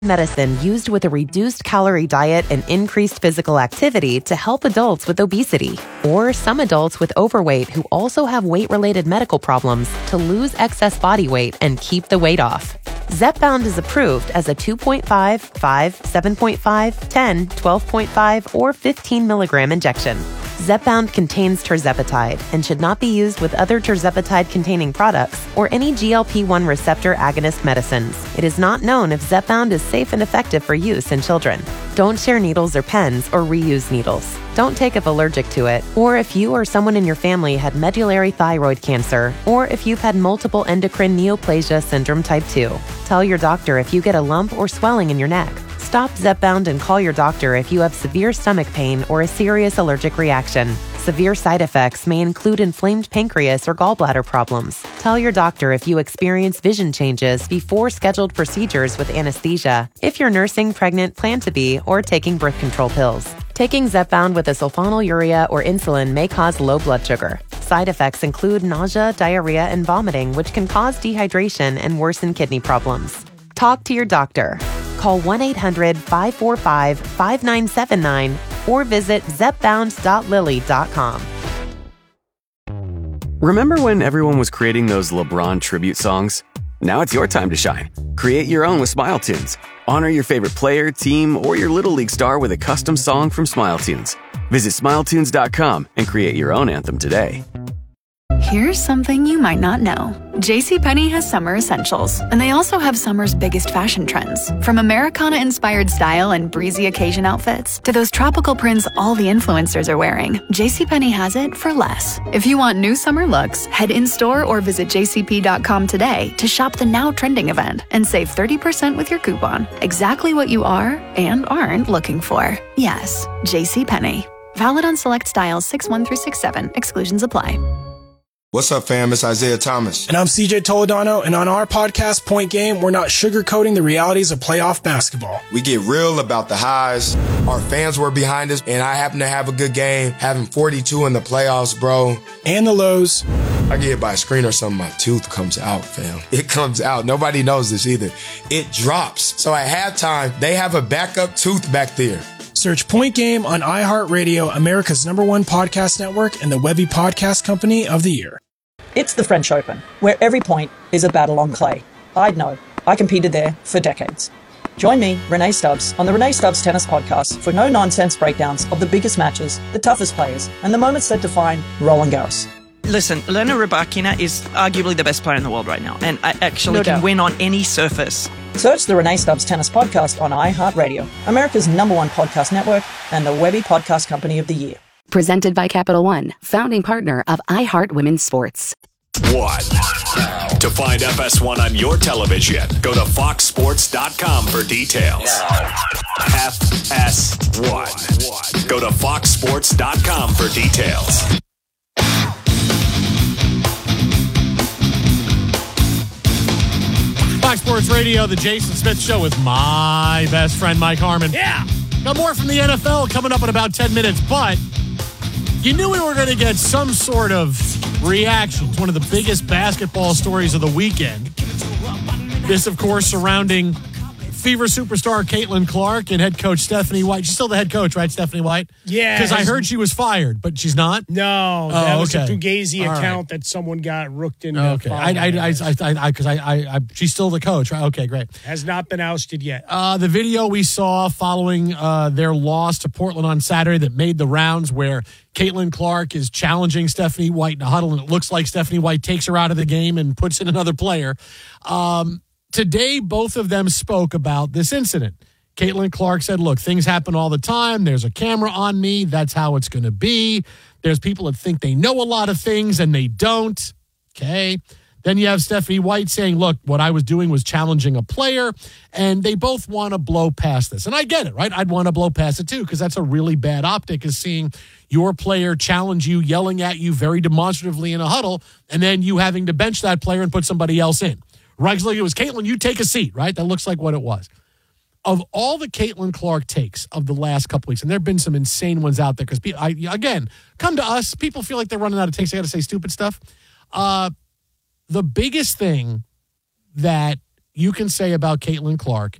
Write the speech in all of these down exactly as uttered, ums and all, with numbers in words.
medicine used with a reduced calorie diet and increased physical activity to help adults with obesity, or some adults with overweight who also have weight-related medical problems to lose excess body weight and keep the weight off. Zepbound is approved as a two point five, five, seven point five, ten, twelve point five, or fifteen milligram injection. Zepbound contains tirzepatide and should not be used with other tirzepatide-containing products or any G L P one receptor agonist medicines. It is not known if Zepbound is safe and effective for use in children. Don't share needles or pens or reuse needles. Don't take if allergic to it, or if you or someone in your family had medullary thyroid cancer, or if you've had multiple endocrine neoplasia syndrome type two. Tell your doctor if you get a lump or swelling in your neck. Stop Zepbound and call your doctor if you have severe stomach pain or a serious allergic reaction. Severe side effects may include inflamed pancreas or gallbladder problems. Tell your doctor if you experience vision changes before scheduled procedures with anesthesia, if you're nursing, pregnant, plan to be, or taking birth control pills. Taking Zepbound with a sulfonylurea or insulin may cause low blood sugar. Side effects include nausea, diarrhea, and vomiting, which can cause dehydration and worsen kidney problems. Talk to your doctor. Call one eight hundred, five four five, five nine seven nine or visit zepbound dot lilly dot com. Remember when everyone was creating those LeBron tribute songs? Now it's your time to shine. Create your own with Smile Tunes. Honor your favorite player, team, or your Little League star with a custom song from Smile Tunes. Visit smile tunes dot com and create your own anthem today. Here's something you might not know. JCPenney has summer essentials, and they also have summer's biggest fashion trends. From Americana-inspired style and breezy occasion outfits to those tropical prints all the influencers are wearing, JCPenney has it for less. If you want new summer looks, head in-store or visit j c p dot com today to shop the now trending event and save thirty percent with your coupon. Exactly what you are and aren't looking for. Yes, JCPenney. Valid on select styles six one through six seven. Exclusions apply. What's up, fam? It's Isaiah Thomas. And I'm C J Toledano, and on our podcast, Point Game, we're not sugarcoating the realities of playoff basketball. We get real about the highs. Our fans were behind us, and I happen to have a good game, having forty-two in the playoffs, bro. And the lows. I get hit by a screen or something, my tooth comes out, fam. It comes out. Nobody knows this either. It drops. So at halftime, they have a backup tooth back there. Search Point Game on iHeartRadio, America's number one podcast network, and the Webby Podcast Company of the Year. It's the French Open, where every point is a battle on clay. I'd know. I competed there for decades. Join me, Renee Stubbs, on the Renee Stubbs Tennis Podcast for no-nonsense breakdowns of the biggest matches, the toughest players, and the moments that define Roland Garros. Listen, Elena Rybakina is arguably the best player in the world right now, and I actually No can doubt. win on any surface. Search the Renee Stubbs Tennis Podcast on iHeartRadio, America's number one podcast network, and the Webby Podcast Company of the Year. Presented by Capital One, founding partner of iHeart Women's Sports. One. To find F S one on your television, go to fox sports dot com for details. F S one. Go to fox sports dot com for details. Fox Sports Radio, the Jason Smith Show with my best friend, Mike Harmon. Yeah. Got more from the N F L coming up in about ten minutes, but you knew we were going to get some sort of reaction. It's one of the biggest basketball stories of the weekend. This, of course, surrounding Fever superstar Caitlin Clark and head coach Stephanie White. She's still the head coach, right, Stephanie White? Yeah. Because I heard she was fired, but she's not? No, Oh, that was okay. a Fugazi All account right. that someone got rooked into. Okay. I, I, I, I, I, because I, I, I, she's still the coach, right? Okay, great. Has not been ousted yet. Uh, the video we saw following uh, their loss to Portland on Saturday that made the rounds where Caitlin Clark is challenging Stephanie White in a huddle, and it looks like Stephanie White takes her out of the game and puts in another player. Um, today, both of them spoke about this incident. Caitlin Clark said, look, things happen all the time. There's a camera on me. That's how it's going to be. There's people that think they know a lot of things, and they don't. Okay. Then you have Stephanie White saying, look, what I was doing was challenging a player, and they both want to blow past this. And I get it, right? I'd want to blow past it too, because that's a really bad optic, is seeing your player challenge you, yelling at you very demonstratively in a huddle, and then you having to bench that player and put somebody else in. Right? Like it was, Caitlin, you take a seat, right? That looks like what it was. Of all the Caitlin Clark takes of the last couple weeks, and there have been some insane ones out there, because, I, again, come to us. People feel like they're running out of takes. They got to say stupid stuff. Uh, the biggest thing that you can say about Caitlin Clark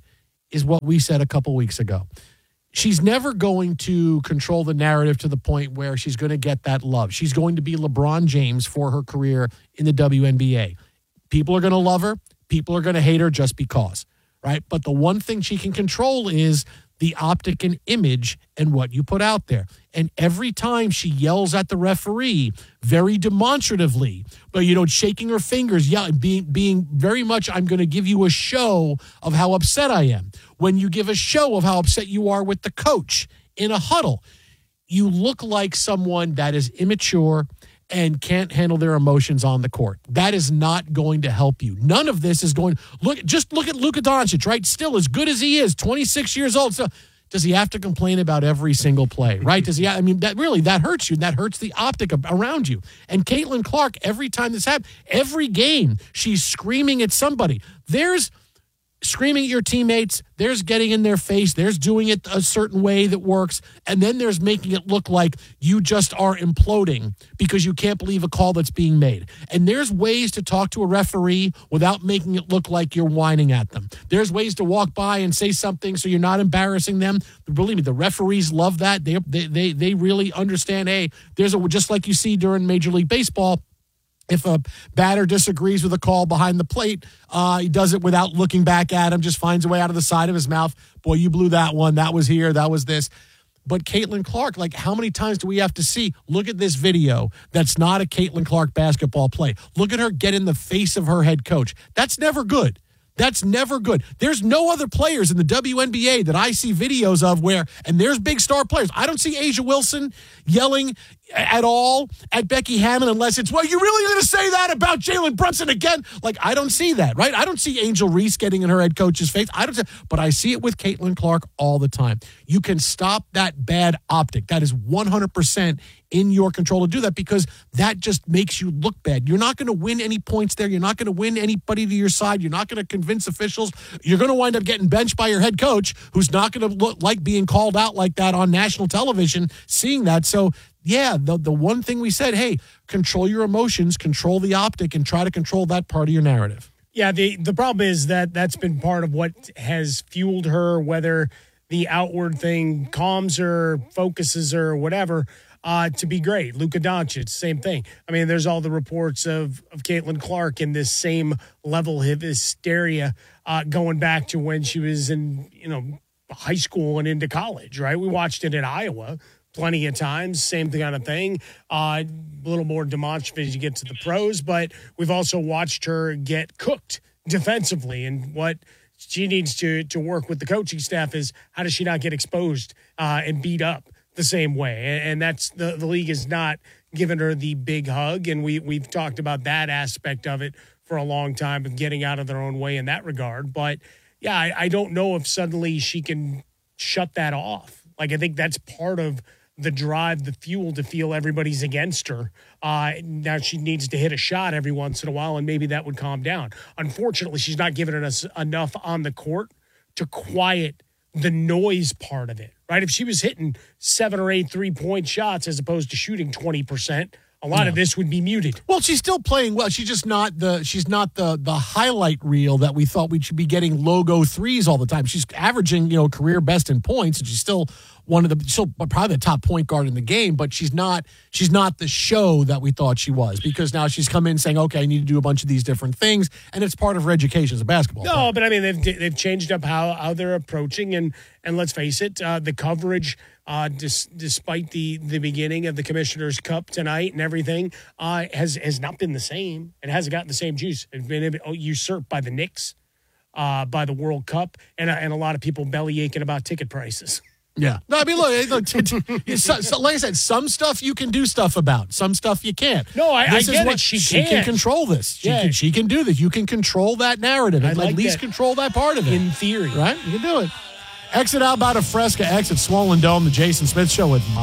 is what we said a couple weeks ago. She's never going to control the narrative to the point where she's going to get that love. She's going to be LeBron James for her career in the W N B A. People are going to love her. People are going to hate her just because, right? But the one thing she can control is the optic and image and what you put out there. And every time she yells at the referee very demonstratively, but, you know, shaking her fingers, yeah, being, being very much, I'm going to give you a show of how upset I am. When you give a show of how upset you are with the coach in a huddle, you look like someone that is immature and can't handle their emotions on the court. That is not going to help you. None of this is going, look, just look at Luka Doncic, right? Still as good as he is, twenty-six years old. So does he have to complain about every single play, right? Does he, I mean, that really, that hurts you. That hurts the optic around you. And Caitlin Clark, every time this happens, every game, she's screaming at somebody. There's screaming at your teammates, there's getting in their face, there's doing it a certain way that works, and then there's making it look like you just are imploding because you can't believe a call that's being made. And there's ways to talk to a referee without making it look like you're whining at them. There's ways to walk by and say something so you're not embarrassing them. Believe me, the referees love that. They they they, they really understand, hey, there's a, just like you see during Major League Baseball, if a batter disagrees with a call behind the plate, uh, he does it without looking back at him, just finds a way out of the side of his mouth. Boy, you blew that one. That was here. That was this. But Caitlin Clark, like, how many times do we have to see, look at this video that's not a Caitlin Clark basketball play. Look at her get in the face of her head coach. That's never good. That's never good. There's no other players in the W N B A that I see videos of where, and there's big star players. I don't see A'ja Wilson yelling at all at Becky Hammon unless it's, well, you really going to say that about Jalen Brunson again? Like, I don't see that, right? I don't see Angel Reese getting in her head coach's face. I don't see, but I see it with Caitlin Clark all the time. You can stop that bad optic. That is one hundred percent in your control to do that because that just makes you look bad. You're not going to win any points there. You're not going to win anybody to your side. You're not going to convince officials. You're going to wind up getting benched by your head coach who's not going to look like being called out like that on national television, seeing that. So, yeah, the the one thing we said, hey, control your emotions, control the optic, and try to control that part of your narrative. Yeah, the, the problem is that that's been part of what has fueled her, whether the outward thing calms her, focuses her, whatever, uh, to be great. Luka Doncic, same thing. I mean, there's all the reports of, of Caitlin Clark in this same level of hysteria uh, going back to when she was in, you know, high school and into college, right? We watched it in Iowa plenty of times, same kind of thing. Uh, a little more demonstrative as you get to the pros, but we've also watched her get cooked defensively. And what she needs to to work with the coaching staff is how does she not get exposed uh, and beat up the same way? And, and that's the, the league is not giving her the big hug. And we, we've talked about that aspect of it for a long time of getting out of their own way in that regard. But, yeah, I, I don't know if suddenly she can shut that off. Like, I think that's part of the drive, the fuel to feel everybody's against her. Uh, now she needs to hit a shot every once in a while, and maybe that would calm down. Unfortunately, she's not giving us enough on the court to quiet the noise part of it, right? If she was hitting seven or eight three-point shots as opposed to shooting twenty percent, a lot yeah. of this would be muted. Well, she's still playing well. She's just not the she's not the the highlight reel that we thought we should be getting logo threes all the time. She's averaging, you know, career best in points, and she's still one of the still probably the top point guard in the game, but she's not she's not the show that we thought she was because now she's come in saying, okay, I need to do a bunch of these different things, and it's part of her education as a basketball no, player. But I mean they've they've changed up how, how they're approaching, and and let's face it, uh, the coverage uh, dis, despite the the beginning of the Commissioner's Cup tonight and everything uh, has has not been the same. It hasn't gotten the same juice. It's been usurped by the Knicks, uh, by the World Cup, and and a lot of people belly aching about ticket prices. Yeah. No, I mean, look, look t- t- so, so, like I said, some stuff you can do stuff about. Some stuff you can't. No, I, this I is get what, it. She, she can. can control this. She, yeah. can, she can do this. You can control that narrative. I At like least that. control that part of it. In theory. Right? You can do it. Exit out by the Fresca, exit Swollen Dome, the Jason Smith Show with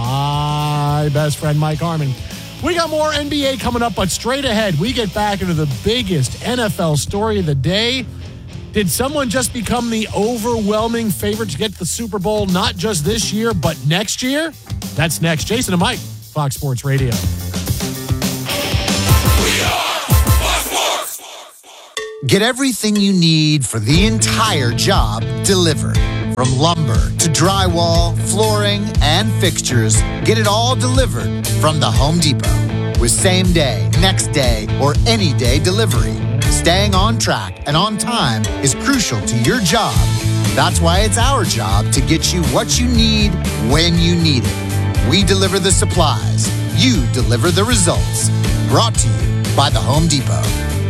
my best friend, Mike Harmon. We got more N B A coming up, but straight ahead, we get back into the biggest N F L story of the day. Did someone just become the overwhelming favorite to get the Super Bowl, not just this year, but next year? That's next. Jason and Mike, Fox Sports Radio. We are Fox Sports. Get everything you need for the entire job delivered. From lumber to drywall, flooring, and fixtures, get it all delivered from the Home Depot. With same day, next day, or any day delivery, staying on track and on time is crucial to your job. That's why it's our job to get you what you need when you need it. We deliver the supplies. You deliver the results. Brought to you by the Home Depot.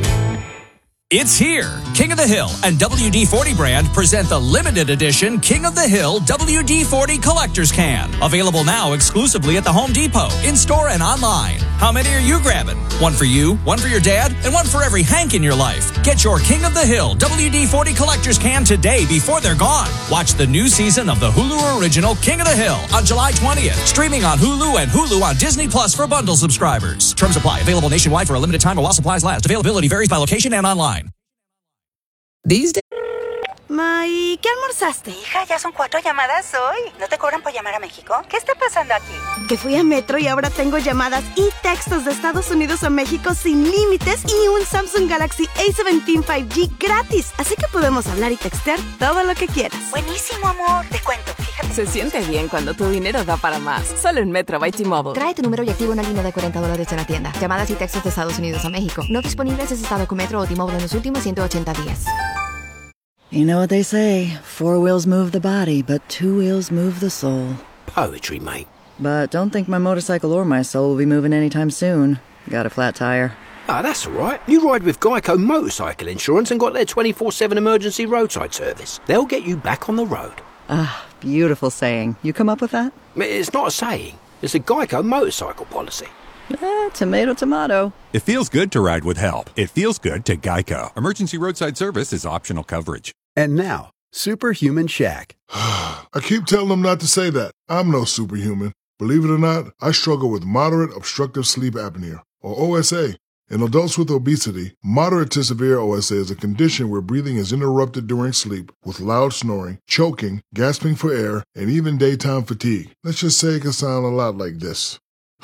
It's here. King of the Hill and W D forty brand present the limited edition King of the Hill W D forty Collector's Can. Available now exclusively at the Home Depot, in-store and online. How many are you grabbing? One for you, one for your dad, and one for every Hank in your life. Get your King of the Hill W D forty Collector's Can today before they're gone. Watch the new season of the Hulu original King of the Hill on July twentieth. Streaming on Hulu and Hulu on Disney Plus for bundle subscribers. Terms apply. Available nationwide for a limited time while supplies last. Availability varies by location and online. These days. Ma, ¿y qué almorzaste? Hija, ya son cuatro llamadas hoy. ¿No te cobran por llamar a México? ¿Qué está pasando aquí? Que fui a Metro y ahora tengo llamadas y textos de Estados Unidos a México sin límites y un Samsung Galaxy A diecisiete cinco G gratis. Así que podemos hablar y textear todo lo que quieras. Buenísimo, amor. Te cuento, fíjate. Se siente bien cuando tu dinero da para más. Solo en Metro by T-Mobile. Trae tu número y activa una línea de cuarenta dólares en la tienda. Llamadas y textos de Estados Unidos a México. No disponibles en estado con Metro o T-Mobile en los últimos ciento ochenta días. You know what they say, four wheels move the body, but two wheels move the soul. Poetry, mate. But don't think my motorcycle or my soul will be moving anytime soon. Got a flat tire. Ah, that's all right. You ride with Geico Motorcycle Insurance and got their twenty-four seven emergency roadside service. They'll get you back on the road. Ah, beautiful saying. You come up with that? It's not a saying. It's a Geico motorcycle policy. Eh, tomato, tomato. It feels good to ride with help. It feels good to Geico. Emergency roadside service is optional coverage. And now, Superhuman Shaq. I keep telling them not to say that. I'm no superhuman. Believe it or not, I struggle with moderate obstructive sleep apnea, or O S A. In adults with obesity, moderate to severe O S A is a condition where breathing is interrupted during sleep with loud snoring, choking, gasping for air, and even daytime fatigue. Let's just say it can sound a lot like this.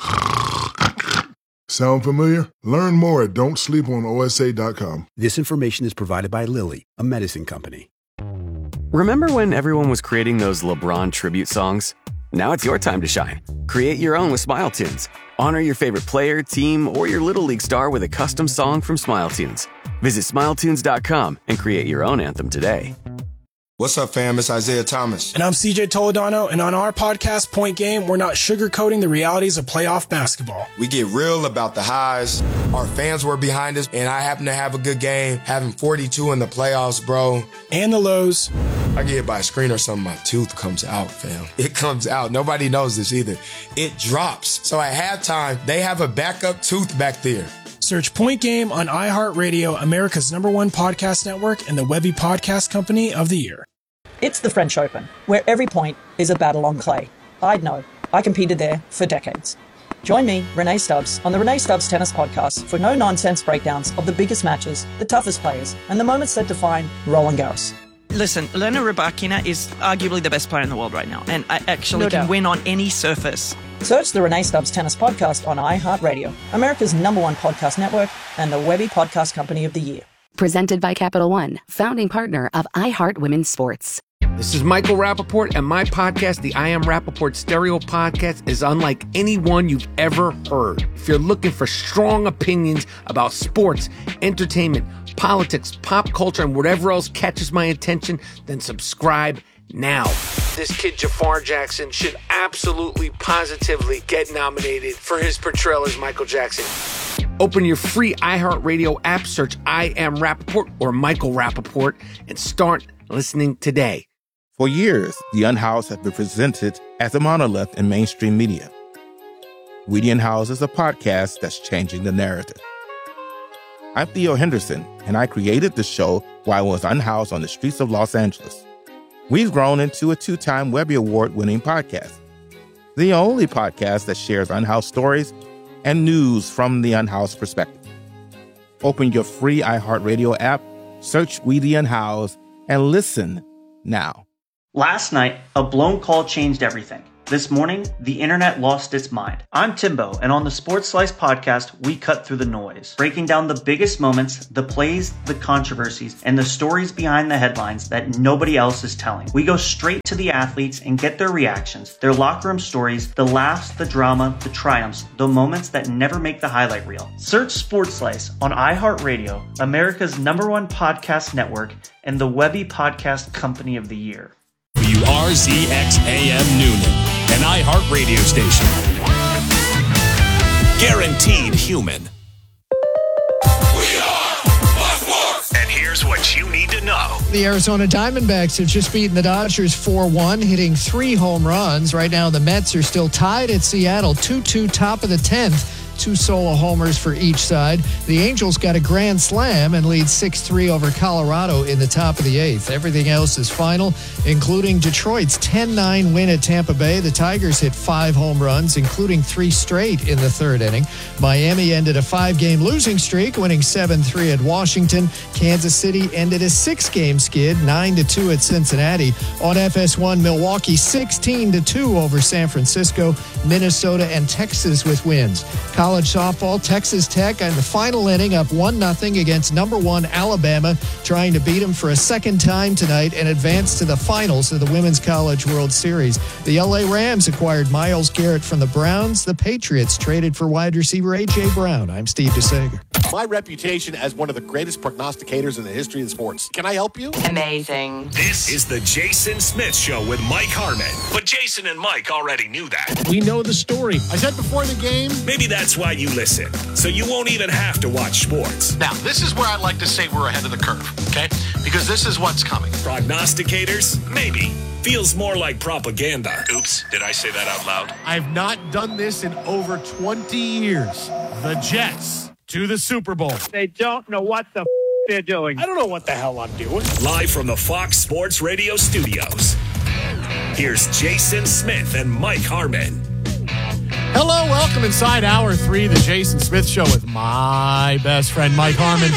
Sound familiar? Learn more at don't sleep on O S A dot com. This information is provided by Lilly, a medicine company. Remember when everyone was creating those LeBron tribute songs? Now it's your time to shine. Create your own with Smile Tunes. Honor your favorite player, team, or your Little League star with a custom song from Smile Tunes. Visit smile tunes dot com and create your own anthem today. What's up, fam? It's Isaiah Thomas. And I'm C J Toledano, and on our podcast, Point Game, we're not sugarcoating the realities of playoff basketball. We get real about the highs. Our fans were behind us, and I happen to have a good game, having forty-two in the playoffs, bro. And the lows. I get hit by a screen or something, my tooth comes out, fam. It comes out. Nobody knows this either. It drops. So at halftime, they have a backup tooth back there. Search Point Game on iHeartRadio, America's number one podcast network, and the Webby Podcast Company of the Year. It's the French Open, where every point is a battle on clay. I'd know. I competed there for decades. Join me, Renee Stubbs, on the Renee Stubbs Tennis Podcast for no-nonsense breakdowns of the biggest matches, the toughest players, and the moments that define Roland Garros. Listen, Elena Rybakina is arguably the best player in the world right now, and I actually No can doubt. win on any surface. Search the Renee Stubbs Tennis Podcast on iHeartRadio, America's number one podcast network, and the Webby Podcast Company of the Year. Presented by Capital One, founding partner of iHeart Women's Sports. This is Michael Rappaport, and my podcast, the I Am Rappaport Stereo Podcast, is unlike any one you've ever heard. If you're looking for strong opinions about sports, entertainment, politics, pop culture, and whatever else catches my attention, then subscribe now. This kid, Jafar Jackson, should absolutely, positively get nominated for his portrayal as Michael Jackson. Open your free iHeartRadio app, search I Am Rappaport or Michael Rappaport, and start listening today. For years, The Unhoused has been presented as a monolith in mainstream media. We The Unhoused is a podcast that's changing the narrative. I'm Theo Henderson, and I created the show while I was unhoused on the streets of Los Angeles. We've grown into a two-time Webby Award-winning podcast, the only podcast that shares unhoused stories and news from the unhoused perspective. Open your free iHeartRadio app, search We The Unhoused, and listen now. Last night, a blown call changed everything. This morning, the internet lost its mind. I'm Timbo, and on the Sports Slice podcast, we cut through the noise, breaking down the biggest moments, the plays, the controversies, and the stories behind the headlines that nobody else is telling. We go straight to the athletes and get their reactions, their locker room stories, the laughs, the drama, the triumphs, the moments that never make the highlight reel. Search Sports Slice on iHeartRadio, America's number one podcast network, and the Webby Podcast Company of the Year. W R Z X A M Noonan, an iHeart radio station. Guaranteed human. We are Fox Sports. And here's what you need to know. The Arizona Diamondbacks have just beaten the Dodgers four one, hitting three home runs. Right now, the Mets are still tied at Seattle, two two, top of the tenth. Two solo homers for each side. The Angels got a grand slam and lead six three over Colorado in the top of the eighth. Everything else is final, including Detroit's ten nine win at Tampa Bay. The Tigers hit five home runs, including three straight in the third inning. Miami ended a five-game losing streak, winning seven three at Washington. Kansas City ended a six-game skid, nine to two at Cincinnati. On F S one, Milwaukee sixteen to two over San Francisco. Minnesota and Texas with wins. College softball, Texas Tech in the final inning up one nothing against number one Alabama, trying to beat them for a second time tonight and advance to the finals of the Women's College World Series. The L A Rams acquired Myles Garrett from the Browns. The Patriots traded for wide receiver A J. Brown. I'm Steve DeSager. My reputation as one of the greatest prognosticators in the history of sports. Can I help you? Amazing. This is the Jason Smith Show with Mike Harmon. But Jason and Mike already knew that. We know the story. I said before the game. Maybe that's why you listen, so you won't even have to watch sports. Now, this is where I'd like to say we're ahead of the curve, okay? Because this is what's coming. Prognosticators? Maybe. Feels more like propaganda. Oops, did I say that out loud? I've not done this in over twenty years. The Jets to the Super Bowl. They don't know what the f- they're doing. I don't know what the hell I'm doing. Live from the Fox Sports Radio studios, here's Jason Smith and Mike Harmon. Hello, welcome inside hour three, the Jason Smith Show with my best friend, Mike Harmon.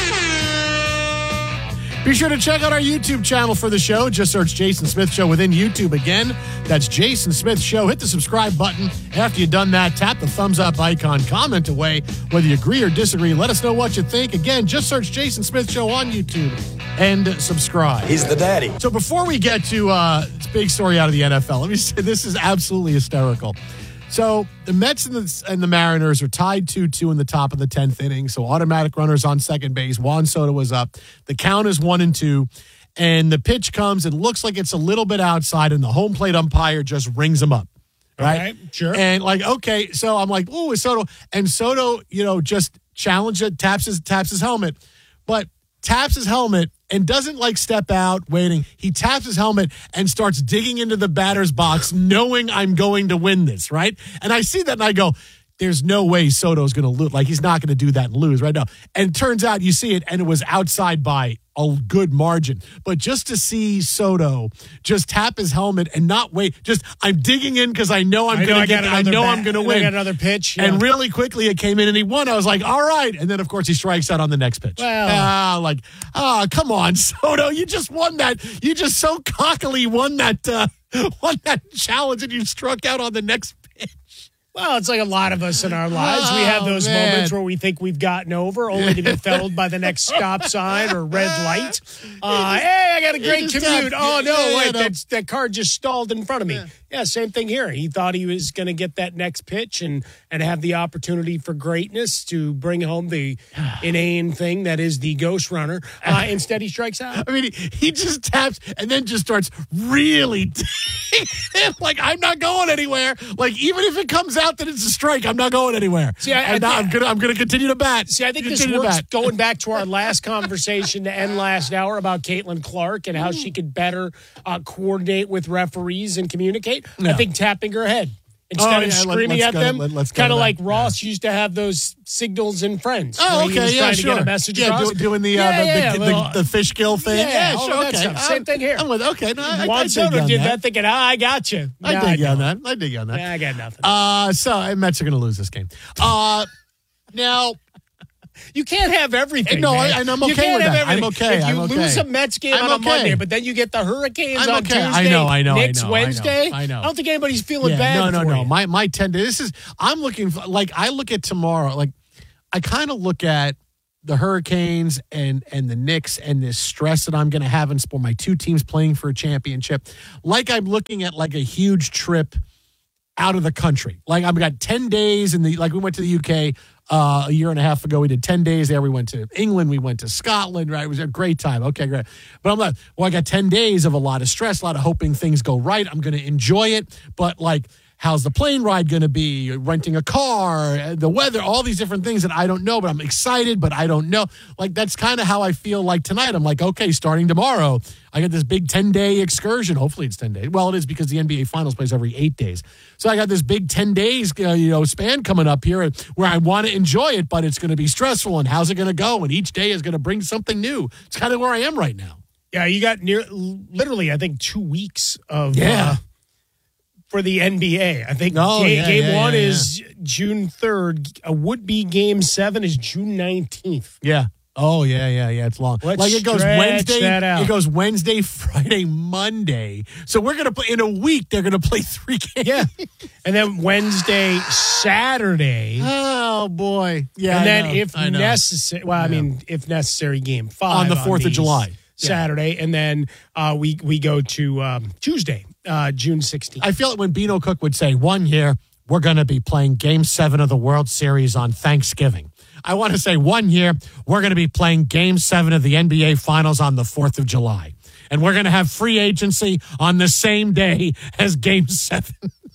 Be sure to check out our YouTube channel for the show. Just search Jason Smith Show within YouTube. Again, that's Jason Smith Show. Hit the subscribe button. After you've done that, tap the thumbs up icon. Comment away whether you agree or disagree. Let us know what you think. Again, just search Jason Smith Show on YouTube and subscribe. He's the daddy. So before we get to uh, this big story out of the N F L, let me say this is absolutely hysterical. So the Mets and the, and the Mariners are tied two two in the top of the tenth inning. So automatic runners on second base. Juan Soto was up. The count is one and two. And the pitch comes and looks like it's a little bit outside, and the home plate umpire just rings him up. Right? Okay, sure. And like, okay, so I'm like, oh, it's Soto. And Soto, you know, just challenged it, taps his taps his helmet. But taps his helmet and doesn't like step out waiting. He taps his helmet and starts digging into the batter's box, knowing I'm going to win this, right? And I see that and I go, there's no way Soto's going to lose. Like, he's not going to do that and lose right now. And it turns out you see it, and it was outside by a good margin. But just to see Soto just tap his helmet and not wait, just I'm digging in because I know I'm going to get. I know bat, I'm going to win. I got another pitch, yeah. And really quickly it came in and he won. I was like, all right. And then of course he strikes out on the next pitch. Well, ah, like, ah, come on, Soto, you just won that. You just so cockily won that, uh, won that challenge, and you struck out on the next pitch. Well, it's like a lot of us in our lives. We have those oh, man. moments where we think we've gotten over, only to be felled by the next stop sign or red light. Uh, hey, I got a great commute. Oh, no, yeah, wait, yeah, that, that car just stalled in front of me. Yeah, yeah same thing here. He thought he was going to get that next pitch and, and have the opportunity for greatness to bring home the inane thing that is the ghost runner. Uh, instead, he strikes out. I mean, he, he just taps and then just starts really like, I'm not going anywhere. Like, even if it comes out that it's a strike, I'm not going anywhere. See, I, I, I, I'm gonna I'm gonna continue to bat. See, I think continue this works going back to our last conversation to end last hour about Caitlin Clark and how she could better uh, coordinate with referees and communicate. Yeah. I think tapping her head instead oh, of yeah, screaming let, at them, let, kind of like Ross yeah. used to have those signals in Friends. Oh, okay, he was yeah, trying sure. to get a message yeah, across. Do, doing the, yeah, uh, the, yeah, the, little, the, the fish gill thing. Yeah, yeah sure, okay. Okay. Same thing here. I'm with, okay, no, I, Juan I Soto did that. that thinking, ah, I got you. I no, dig you I on that. I dig you on that. Yeah, I got nothing. Uh, so, Mets are going to lose this game. Uh, now, You can't have everything. No, man. I, and I'm You okay can't with have that. I'm everything. okay. If you I'm okay. lose a Mets game I'm on a okay. Monday, but then you get the Hurricanes I'm on okay. Tuesday, I know, I know, Knicks I know, Wednesday. I know. I know. I don't think anybody's feeling Yeah, bad. No, no, for no. you. My my ten days. This is. I'm looking for. Like I look at tomorrow. Like I kind of look at the Hurricanes and and the Knicks and this stress that I'm going to have in sport. My two teams playing for a championship. Like I'm looking at like a huge trip out of the country. Like I've got ten days in the. Like we went to the U K. Uh, a year and a half ago, we did ten days there. We went to England. We went to Scotland, right? It was a great time. Okay, great. But I'm like, well, I got ten days of a lot of stress, a lot of hoping things go right. I'm going to enjoy it. But like, how's the plane ride going to be? Renting a car, the weather, all these different things that I don't know, but I'm excited, but I don't know. Like, that's kind of how I feel like tonight. I'm like, okay, starting tomorrow, I got this big ten-day excursion. Hopefully it's ten days. Well, it is because the N B A Finals plays every eight days. So I got this big ten days, uh, you know, span coming up here where I want to enjoy it, but it's going to be stressful. And how's it going to go? And each day is going to bring something new. It's kind of where I am right now. Yeah, you got near literally, I think, two weeks of Yeah. uh, for the N B A. I think Oh, ga- yeah, game yeah, one yeah, is June third. A would-be game seven is June nineteenth. Yeah. Oh, yeah, yeah, yeah. It's long. Let's like it goes stretch Wednesday. that out. It goes Wednesday, Friday, Monday. So we're gonna play in a week. They're gonna play three games. Yeah, and then Wednesday, Saturday. Oh boy. Yeah. and I then know, if I know. necessary, well, I mean, if necessary, game five On the fourth of these July. Saturday, and then uh, we we go to um, Tuesday, uh, June sixteenth. I feel it when Beano Cook would say, one year we're gonna be playing Game Seven of the World Series on Thanksgiving. I want to say one year we're going to be playing Game seven of the N B A Finals on the fourth of July. And we're going to have free agency on the same day as Game seven.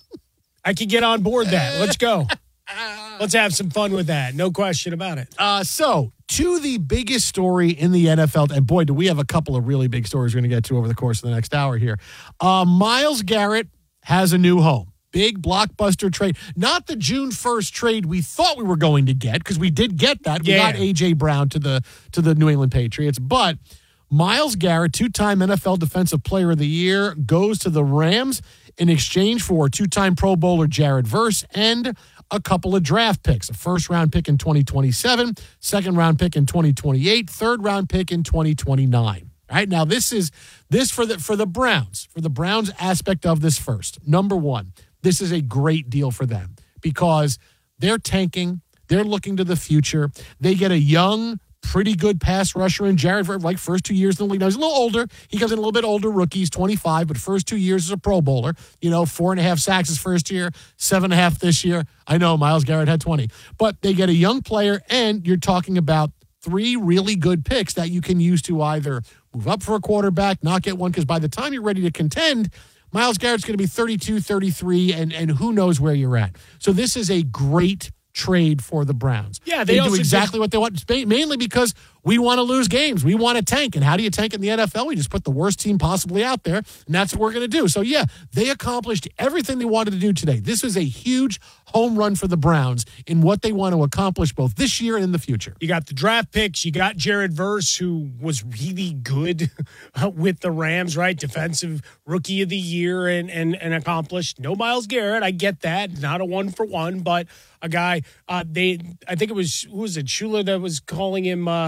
I can get on board that. Let's go. Let's have some fun with that. No question about it. Uh, so, to the biggest story in the N F L, and boy, do we have a couple of really big stories we're going to get to over the course of the next hour here. Uh, Myles Garrett has a new home. Big blockbuster trade. Not the June first trade we thought we were going to get, because we did get that. We Yeah. got A J. Brown to the to the New England Patriots. But Myles Garrett, two-time N F L Defensive Player of the Year, goes to the Rams in exchange for two-time Pro Bowler Jared Verse and a couple of draft picks. A first-round pick in twenty twenty-seven, second-round pick in twenty twenty-eight, third-round pick in twenty twenty-nine. All right, now this is this for the for the Browns, for the Browns aspect of this first. Number one, this is a great deal for them because they're tanking. They're looking to the future. They get a young, pretty good pass rusher in Jared Verse, like first two years in the league. Now, he's a little older. He comes in a little bit older rookie. He's twenty-five, but first two years as a Pro Bowler. You know, four and a half sacks his first year, seven and a half this year. I know Myles Garrett had twenty. But they get a young player, and you're talking about three really good picks that you can use to either move up for a quarterback, not get one, because by the time you're ready to contend, Myles Garrett's going to be thirty-two, thirty-three, and, and who knows where you're at. So this is a great trade for the Browns. Yeah, they, they do also exactly did- what they want, mainly because we want to lose games. We want to tank. And how do you tank in the N F L? We just put the worst team possibly out there, and that's what we're going to do. So, yeah, they accomplished everything they wanted to do today. This is a huge home run for the Browns in what they want to accomplish both this year and in the future. You got the draft picks. You got Jared Verse, who was really good with the Rams, right? Defensive rookie of the year and, and, and accomplished. No Myles Garrett. I get that. Not a one for one, but a guy, uh, they, I think it was, who was it? Shula that was calling him uh,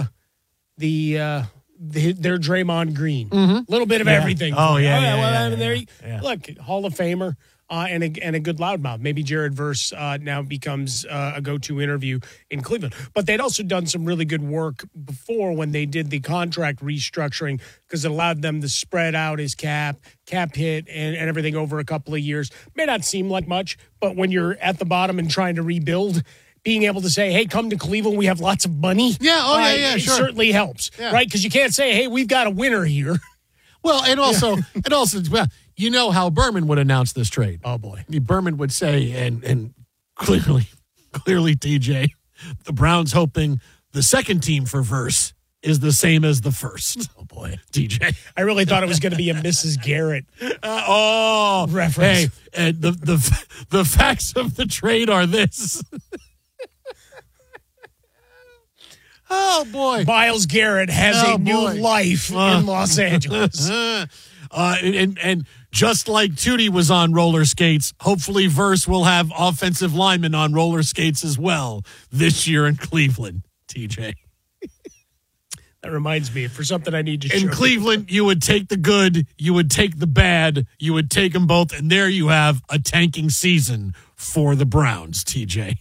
the, uh, the, their Draymond Green. A Mhm. little bit of Yeah. everything. Oh, yeah, yeah, well, yeah, I mean, yeah, there you, yeah. look, Hall of Famer. Uh, and, a, and a good loudmouth. Maybe Jared Verse uh, now becomes uh, a go-to interview in Cleveland. But they'd also done some really good work before when they did the contract restructuring, because it allowed them to spread out his cap, cap hit, and, and everything over a couple of years. May not seem like much, but when you're at the bottom and trying to rebuild, being able to say, hey, come to Cleveland, we have lots of money. Yeah, oh, yeah, uh, yeah, it sure. certainly helps, Yeah. right? Because you can't say, hey, we've got a winner here. Well, and also, and also, well, you know how Berman would announce this trade. Oh, boy. Berman would say, and and clearly, clearly, T J, the Browns hoping the second team for Verse is the same as the first. Oh, boy. T J. I really thought it was going to be a Missus Garrett Uh, oh, reference. Hey, and the, the, the facts of the trade are this. Oh, boy. Myles Garrett has Oh, a new boy. life Uh, in Los Angeles. uh, and, and, and just like Tootie was on roller skates, hopefully Verse will have offensive linemen on roller skates as well this year in Cleveland. T J. That reminds me, for something I need to show In you. Cleveland, you would take the good, you would take the bad, you would take them both, and there you have a tanking season for the Browns, T J.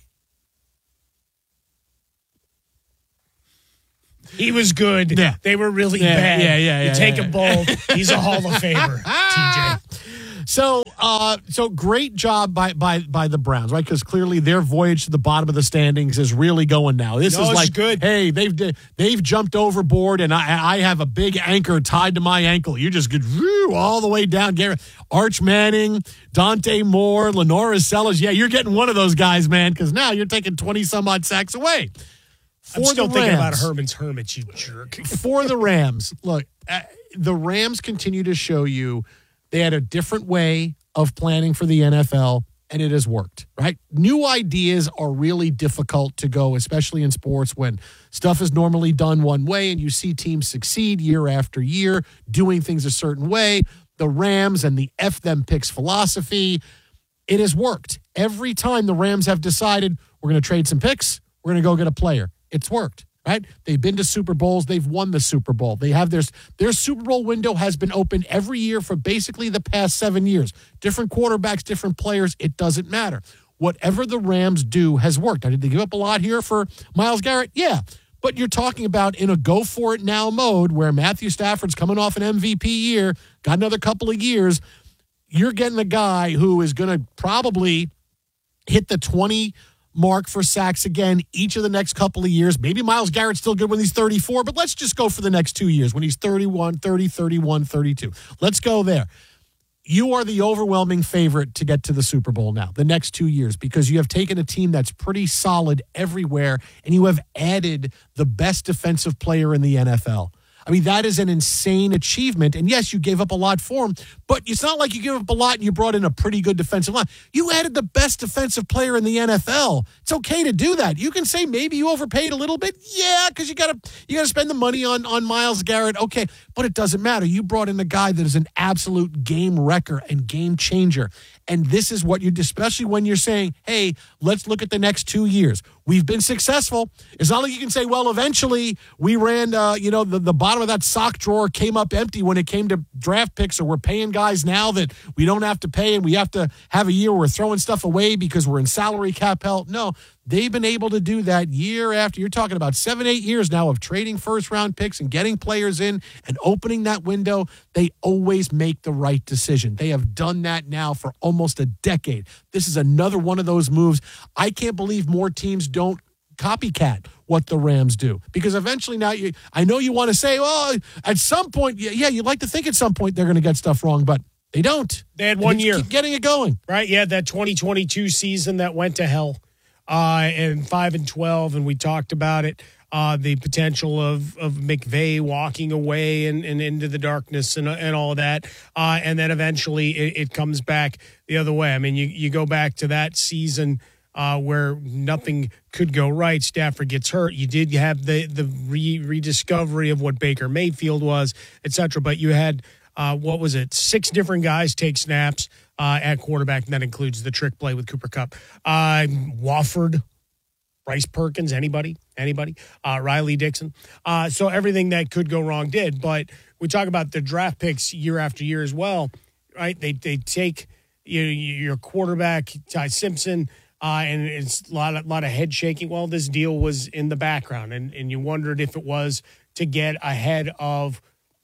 He was good. Yeah. They were really Yeah, bad. yeah, yeah, You yeah, take yeah. them both. He's a Hall of Famer, T J. So, uh, so great job by by by the Browns, right? Because clearly their voyage to the bottom of the standings is really going now. This No, is it's like, good. hey, they've they've jumped overboard, and I I have a big anchor tied to my ankle. You just get whoo, all the way down. Garrett, Arch Manning, Dante Moore, Lenora Sellers. Yeah, you're getting one of those guys, man. Because now you're taking twenty some odd sacks away. For I'm still the thinking about Rams. Herman's Hermits, you jerk. For the Rams, look, uh, the Rams continue to show you they had a different way of planning for the N F L, and it has worked, right? New ideas are really difficult to go, especially in sports when stuff is normally done one way and you see teams succeed year after year doing things a certain way. The Rams and the F them picks philosophy, it has worked. Every time the Rams have decided we're going to trade some picks, we're going to go get a player. It's worked, right? They've been to Super Bowls. They've won the Super Bowl. They have their, their Super Bowl window has been open every year for basically the past seven years. Different quarterbacks, different players. It doesn't matter. Whatever the Rams do has worked. Now, did they give up a lot here for Myles Garrett? Yeah. But you're talking about in a go-for-it-now mode where Matthew Stafford's coming off an M V P year, got another couple of years. You're getting a guy who is going to probably hit the twenty mark for sacks again each of the next couple of years. Maybe Myles Garrett's still good when he's thirty-four, but let's just go for the next two years when he's thirty-one, thirty, thirty-one, thirty-two. Let's go there. You are the overwhelming favorite to get to the Super Bowl now, the next two years, because you have taken a team that's pretty solid everywhere, and you have added the best defensive player in the N F L. I mean, that is an insane achievement. And yes, you gave up a lot for him, but it's not like you gave up a lot and you brought in a pretty good defensive line. You added the best defensive player in the N F L. It's okay to do that. You can say maybe you overpaid a little bit. Yeah, because you got to you got to spend the money on, on Myles Garrett. Okay, but it doesn't matter. You brought in a guy that is an absolute game wrecker and game changer. And this is what you, especially when you're saying, hey, let's look at the next two years. We've been successful. It's not like you can say, well, eventually we ran, uh, you know, the, the bottom of that sock drawer came up empty when it came to draft picks, or we're paying guys now that we don't have to pay and we have to have a year where we're throwing stuff away because we're in salary cap hell. No, they've been able to do that year after. You're talking about seven, eight years now of trading first round picks and getting players in and opening that window. They always make the right decision. They have done that now for almost a decade. This is another one of those moves. I can't believe more teams don't copycat what the Rams do, because eventually now you, I know you want to say, well, at some point, yeah, you'd like to think at some point they're going to get stuff wrong, but they don't. They had one They year. keep getting it going. Right, yeah, that twenty twenty-two season that went to hell, uh, and five and twelve, and we talked about it, uh, the potential of of McVay walking away and, and into the darkness and and all of that, uh, and then eventually it, it comes back the other way. I mean, you, you go back to that season uh, where nothing could go right. Stafford gets hurt. You did have the the re- rediscovery of what Baker Mayfield was, et cetera, but you had Uh, what was it? Six different guys take snaps uh, at quarterback, and that includes the trick play with Cooper Kupp. Uh, Wofford, Bryce Perkins, anybody? Anybody? Uh, Riley Dixon. Uh, so everything that could go wrong did. But we talk about the draft picks year after year as well, right? They they take you know, your quarterback, Ty Simpson, uh, and it's a lot, of, lot of head shaking. Well, this deal was in the background, and, and you wondered if it was to get ahead of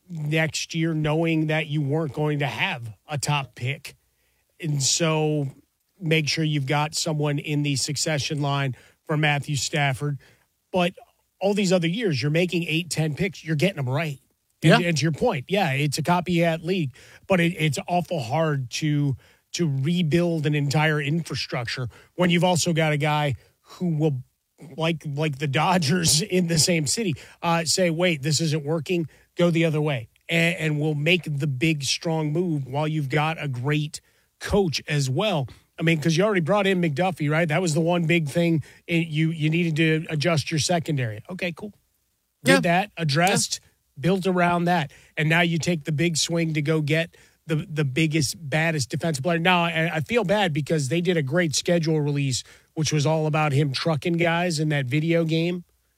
next year, knowing that you weren't going to have a top pick. And so make sure you've got someone in the succession line for Matthew Stafford. But all these other years, you're making eight, ten picks. You're getting them right. Yeah. And, and to your point, yeah, it's a copycat league, but it, it's awful hard to to rebuild an entire infrastructure when you've also got a guy who will, like like the Dodgers in the same city, uh, say, wait, this isn't working. Go the other way, and, and we'll make the big, strong move while you've got a great coach as well. I mean, because you already brought in McDuffie, right? That was the one big thing you you needed to adjust your secondary. Okay, cool. Did Yeah. that, addressed, yeah. built around that, and now you take the big swing to go get the the biggest, baddest defensive player. Now, I, I feel bad because they did a great schedule release, which was all about him trucking guys in that video game.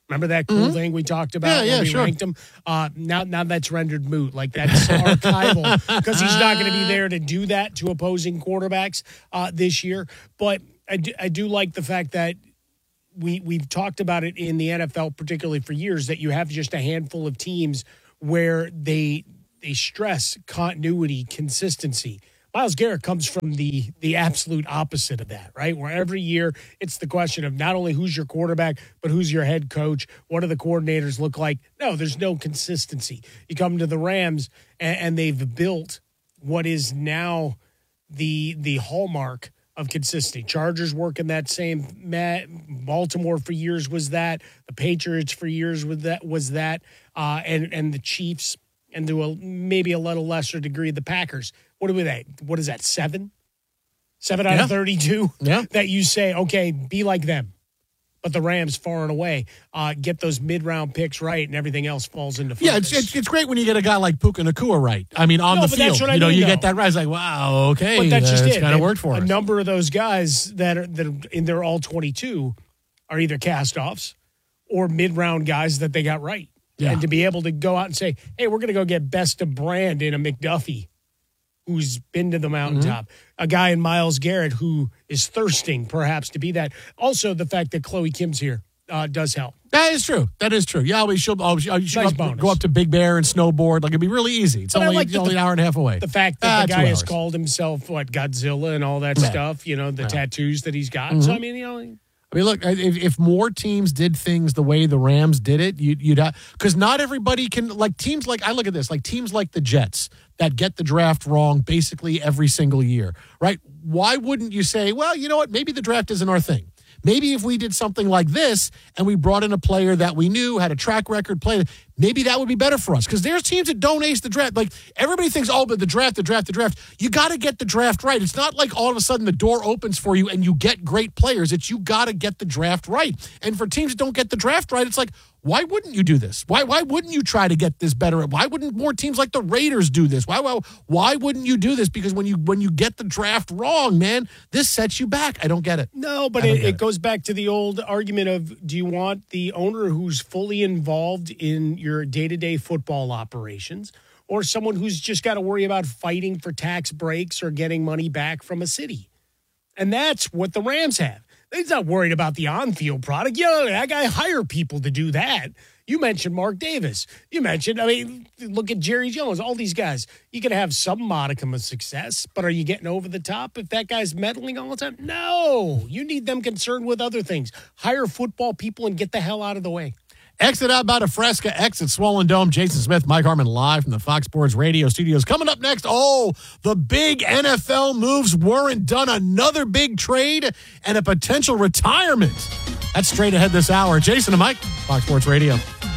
Remember that cool mm-hmm. thing we talked about yeah, when yeah, we sure. ranked him? Uh, now, now that's rendered moot. Like, that's archival because he's not going to be there to do that to opposing quarterbacks uh, this year. But I do, I do like the fact that we, we've talked about it in the N F L, particularly for years, that you have just a handful of teams where they they stress continuity, consistency. Myles Garrett comes from the the absolute opposite of that, right? Where every year it's the question of not only who's your quarterback, but who's your head coach. What do the coordinators look like? No, there's no consistency. You come to the Rams, and, and they've built what is now the the hallmark of consistency. Chargers work in that same mat. Baltimore for years was that. The Patriots for years was that. Was that, uh, and and the Chiefs, and to a, maybe a little lesser degree, the Packers. What are we at? What is that, seven? Seven out yeah. of thirty-two? Yeah. That you say, okay, be like them. But the Rams, far and away, uh, get those mid-round picks right, and everything else falls into focus. Yeah, it's, it's it's great when you get a guy like Puka Nacua right. I mean, on no, the but field. That's what I you know, mean, you though. get that right. It's like, wow, okay. But that's just it's it. kind of worked for a us. A number of those guys that are, that are in their all twenty-two are either cast-offs or mid-round guys that they got right. Yeah. And to be able to go out and say, hey, we're going to go get best of brand in a McDuffie who's been to the mountaintop, mm-hmm. a guy in Myles Garrett who is thirsting perhaps to be that. Also, the fact that Chloe Kim's here uh, does help. That is true. That is true. Yeah, we should, oh, you should nice go, up, go up to Big Bear and snowboard. Like, it'd be really easy. It's but only, like it's only the, an hour and a half away. The fact that ah, the guy has hours. called himself, what, Godzilla and all that yeah. stuff, you know, the yeah. tattoos that he's got. Mm-hmm. So, I mean, you know. I mean, look, if, if more teams did things the way the Rams did it, you'd, you'd have, because not everybody can, like teams like, I look at this, like teams like the Jets that get the draft wrong basically every single year, right? Why wouldn't you say, well, you know what, maybe the draft isn't our thing. Maybe if we did something like this and we brought in a player that we knew had a track record play, maybe that would be better for us. Because there's teams that don't ace the draft. Like, everybody thinks, oh, but the draft, the draft, the draft. You got to get the draft right. It's not like all of a sudden the door opens for you and you get great players. It's you got to get the draft right. And for teams that don't get the draft right, it's like, why wouldn't you do this? Why why wouldn't you try to get this better? Why wouldn't more teams like the Raiders do this? Why why, why wouldn't you do this? Because when you when you get the draft wrong, man, this sets you back. I don't get it. No, but it, it, it goes back to the old argument of, do you want the owner who's fully involved in your day-to-day football operations, or someone who's just got to worry about fighting for tax breaks or getting money back from a city? And that's what the Rams have. He's not worried about the on-field product. Yeah, that guy hire people to do that. You mentioned Mark Davis. You mentioned, I mean, look at Jerry Jones, all these guys. You can have some modicum of success, but are you getting over the top if that guy's meddling all the time? No. You need them concerned with other things. Hire football people and get the hell out of the way. Exit out by Fresca, exit Swollen Dome. Jason Smith, Mike Harmon live from the Fox Sports Radio studios. Coming up next, oh, the big N F L moves weren't done. Another big trade and a potential retirement. That's straight ahead this hour. Jason and Mike, Fox Sports Radio.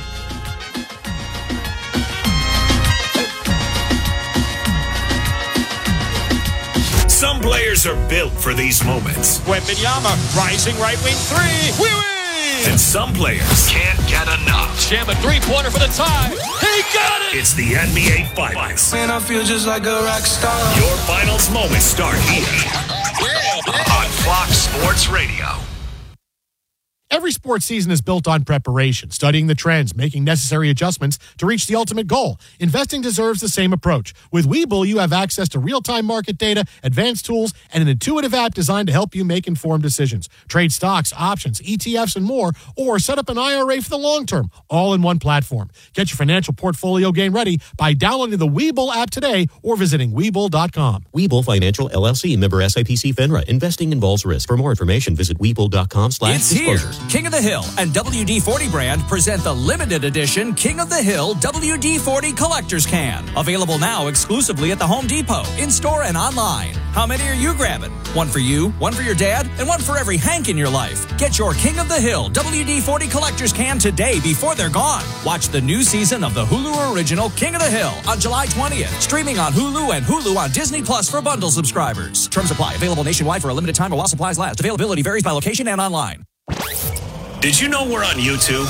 Some players are built for these moments. Wembanyama, rising right wing three. We win! And some players can't get enough. Jam a three-pointer for the tie. He got it! It's the N B A Finals. Man, I feel just like a rock star. Your finals moments start here on Fox Sports Radio. Every sports season is built on preparation, studying the trends, making necessary adjustments to reach the ultimate goal. Investing deserves the same approach. With Webull, you have access to real-time market data, advanced tools, and an intuitive app designed to help you make informed decisions. Trade stocks, options, E T Fs, and more, or set up an I R A for the long term, all in one platform. Get your financial portfolio game ready by downloading the Webull app today or visiting Webull dot com. Webull Financial, L L C, member S I P C FINRA. Investing involves risk. For more information, visit Webull dot com slash disclosures. King of the Hill and W D forty brand present the limited edition King of the Hill W D forty Collector's Can. Available now exclusively at the Home Depot, in-store and online. How many are you grabbing? One for you, one for your dad, and one for every Hank in your life. Get your King of the Hill W D forty Collector's Can today before they're gone. Watch the new season of the Hulu original King of the Hill on July twentieth. Streaming on Hulu and Hulu on Disney Plus for bundle subscribers. Terms apply. Available nationwide for a limited time or while supplies last. Availability varies by location and online. Did you know we're on YouTube? Fox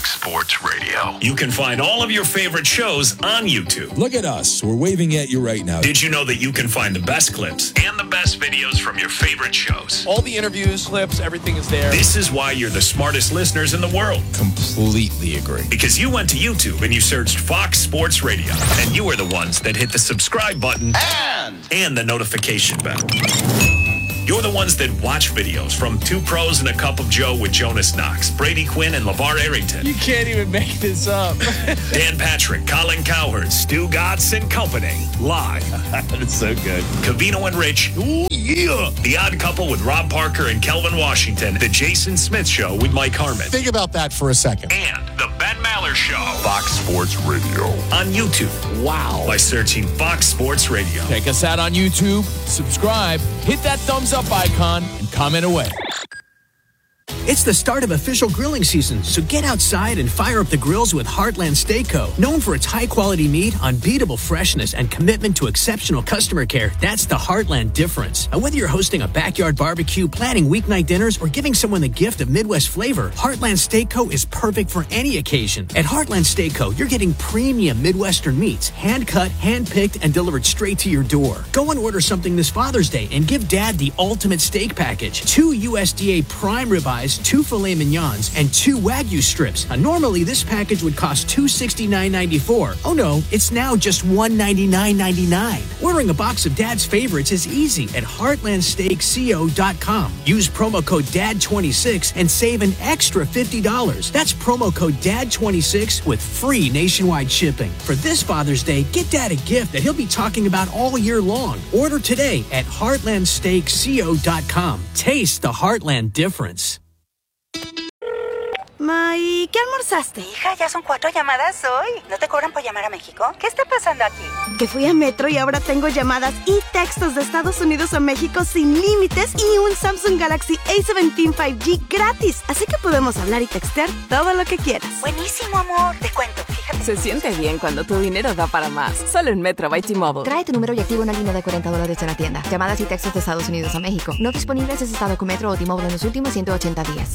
Fox Sports Radio. You can find all of your favorite shows on YouTube. Look at us. We're waving at you right now. Did you know that you can find the best clips and the best videos from your favorite shows? All the interviews, clips, everything is there. This is why you're the smartest listeners in the world. Completely agree. Because you went to YouTube and you searched Fox Sports Radio, and you are the ones that hit the subscribe button and, and the notification bell. You're the ones that watch videos from Two Pros and a Cup of Joe with Jonas Knox, Brady Quinn, and LeVar Arrington. You can't even make this up. Dan Patrick, Colin Cowherd, Stu Gotts and Company. Live. That's so good. Cavino and Rich. Ooh, yeah. The Odd Couple with Rob Parker and Kelvin Washington. The Jason Smith Show with Mike Harmon. Think about that for a second. And the Ben Maller Show. Fox Sports Radio. On YouTube. Wow. By searching Fox Sports Radio. Check us out on YouTube. Subscribe. Hit that thumbs up icon and comment away. It's the start of official grilling season, so get outside and fire up the grills with Heartland Steak Co. Known for its high-quality meat, unbeatable freshness, and commitment to exceptional customer care, that's the Heartland difference. And whether you're hosting a backyard barbecue, planning weeknight dinners, or giving someone the gift of Midwest flavor, Heartland Steak Co. is perfect for any occasion. At Heartland Steak Co., you're getting premium Midwestern meats, hand-cut, hand-picked, and delivered straight to your door. Go and order something this Father's Day and give Dad the ultimate steak package. Two U S D A prime ribeyes, two filet mignons, and two Wagyu strips. Now, normally, this package would cost two hundred sixty-nine ninety-four. Oh no, it's now just one hundred ninety-nine ninety-nine. Ordering a box of Dad's favorites is easy at heartland steak co dot com. Use promo code D A D twenty-six and save an extra fifty dollars. That's promo code D A D twenty-six with free nationwide shipping. For this Father's Day, get Dad a gift that he'll be talking about all year long. Order today at heartland steak co dot com. Taste the Heartland difference. May, ¿qué almorzaste? Hija, ya son cuatro llamadas hoy. ¿No te cobran por llamar a México? ¿Qué está pasando aquí? Que fui a Metro y ahora tengo llamadas y textos de Estados Unidos a México sin límites y un Samsung Galaxy A diecisiete cinco G gratis. Así que podemos hablar y textear todo lo que quieras. Buenísimo, amor. Te cuento, fíjate. Se siente bien cuando tu dinero da para más. Solo en Metro by T-Mobile. Trae tu número y activa una línea de cuarenta dólares en la tienda. Llamadas y textos de Estados Unidos a México. No disponibles si has estado con Metro o T-Mobile en los últimos ciento ochenta días.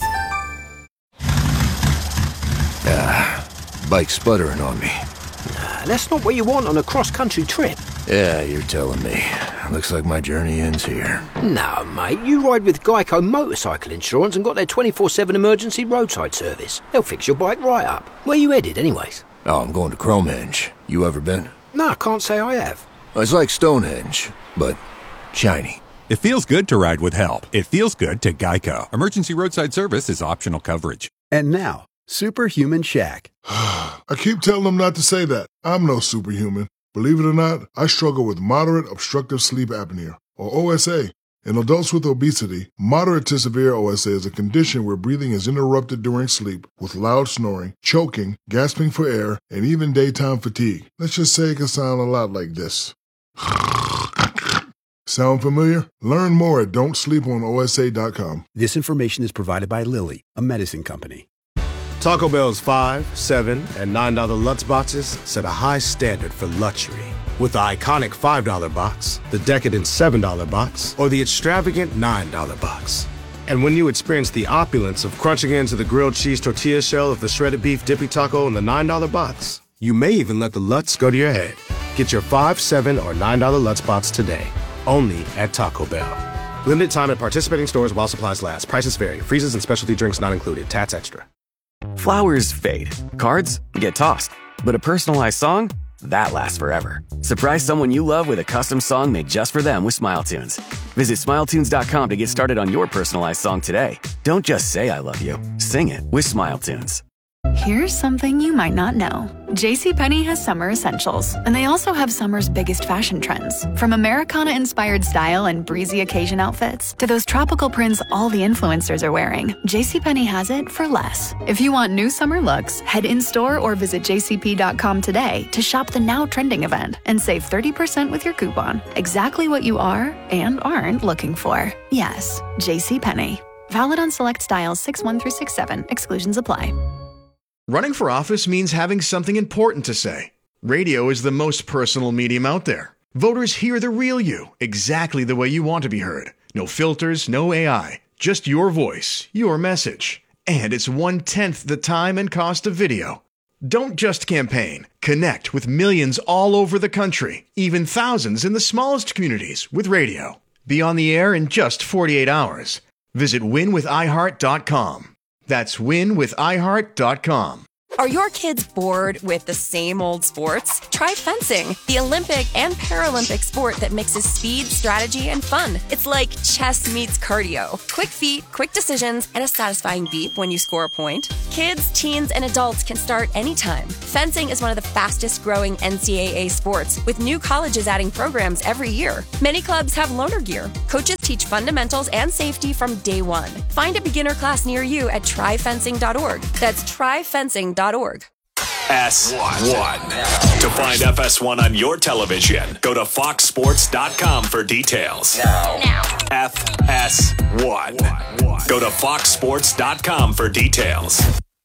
Ah, bike's sputtering on me. Nah, that's not what you want on a cross-country trip. Yeah, you're telling me. Looks like my journey ends here. No, mate, you ride with Geico Motorcycle Insurance and got their twenty-four seven emergency roadside service. They'll fix your bike right up. Where you headed, anyways? Oh, I'm going to Cromehenge. You ever been? No, I can't say I have. It's like Stonehenge, but shiny. It feels good to ride with help. It feels good to Geico. Emergency roadside service is optional coverage. And now, Superhuman Shaq. I keep telling them not to say that. I'm no superhuman. Believe it or not, I struggle with moderate obstructive sleep apnea, or O S A. In adults with obesity, moderate to severe O S A is a condition where breathing is interrupted during sleep with loud snoring, choking, gasping for air, and even daytime fatigue. Let's just say it can sound a lot like this. Sound familiar? Learn more at don't sleep on O S A dot com. This information is provided by Lilly, a medicine company. Taco Bell's five, seven, and nine dollar Lutz boxes set a high standard for luxury. With the iconic five dollar box, the decadent seven dollar box, or the extravagant nine dollar box. And when you experience the opulence of crunching into the grilled cheese tortilla shell of the shredded beef dippy taco in the nine dollar box, you may even let the Lutz go to your head. Get your five, seven, or nine dollar Lutz box today, only at Taco Bell. Limited time at participating stores while supplies last. Prices vary. Freezes and specialty drinks not included. Tats extra. Flowers fade. Cards get tossed. But a personalized song? That lasts forever. Surprise someone you love with a custom song made just for them with SmileTunes. Visit Smile Tunes dot com to get started on your personalized song today. Don't just say I love you. Sing it with SmileTunes. Here's something you might not know. JCPenney has summer essentials, and they also have summer's biggest fashion trends. From Americana-inspired style and breezy occasion outfits to those tropical prints all the influencers are wearing, JCPenney has it for less. If you want new summer looks, head in-store or visit J C P dot com today to shop the now trending event and save thirty percent with your coupon. Exactly what you are and aren't looking for. Yes, JCPenney. Valid on select styles six one through six seven. Exclusions apply. Running for office means having something important to say. Radio is the most personal medium out there. Voters hear the real you, exactly the way you want to be heard. No filters, no A I, just your voice, your message. And it's one-tenth the time and cost of video. Don't just campaign. Connect with millions all over the country, even thousands in the smallest communities with radio. Be on the air in just forty-eight hours. Visit win with i heart dot com. That's win with i heart dot com. Are your kids bored with the same old sports? Try fencing, the Olympic and Paralympic sport that mixes speed, strategy, and fun. It's like chess meets cardio. Quick feet, quick decisions, and a satisfying beep when you score a point. Kids, teens, and adults can start anytime. Fencing is one of the fastest growing N C double A sports, with new colleges adding programs every year. Many clubs have loaner gear. Coaches teach fundamentals and safety from day one. Find a beginner class near you at try fencing dot org. That's try fencing dot org. S one. To find F S one on your television, go to fox sports dot com for details. Now. now. F S one. Go to fox sports dot com for details.